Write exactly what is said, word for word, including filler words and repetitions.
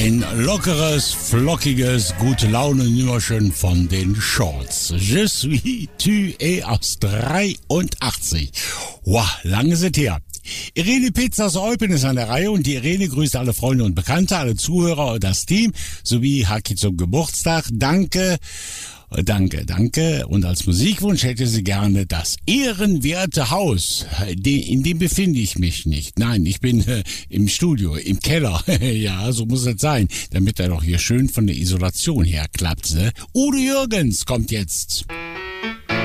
Ein lockeres, flockiges, gute Laune-Nummerchen von den Shorts. Je suis tu et aus dreiundachtzig. Wow, lange ist es her. Irene Pitz aus Eupen ist an der Reihe und die Irene grüßt alle Freunde und Bekannte, alle Zuhörer und das Team sowie Haki zum Geburtstag. Danke, danke, danke. Und als Musikwunsch hätte sie gerne das ehrenwerte Haus. In dem befinde ich mich nicht. Nein, ich bin äh, im Studio, im Keller. Ja, so muss es sein, damit er doch hier schön von der Isolation her klappt. Ne? Udo Jürgens kommt jetzt.